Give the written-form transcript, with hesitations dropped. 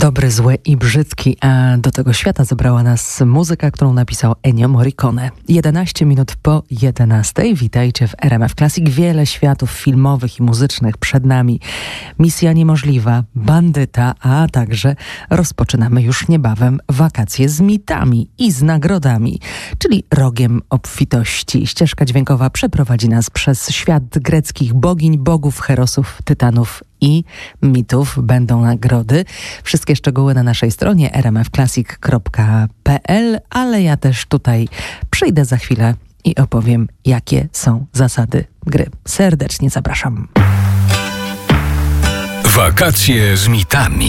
Dobry, zły i brzydki, a do tego świata zabrała nas muzyka, którą napisał Ennio Morricone. 11 minut po 11. Witajcie w RMF Classic. Wiele światów filmowych i muzycznych przed nami. Misja niemożliwa, Bandyta, a także rozpoczynamy już niebawem wakacje z mitami i z nagrodami, czyli rogiem obfitości. Ścieżka dźwiękowa przeprowadzi nas przez świat greckich bogiń, bogów, herosów, tytanów i mitów. Będą nagrody. Wszystkie szczegóły na naszej stronie rmfclassic.pl, ale ja też tutaj przyjdę za chwilę i opowiem, jakie są zasady gry. Serdecznie zapraszam. Wakacje z mitami.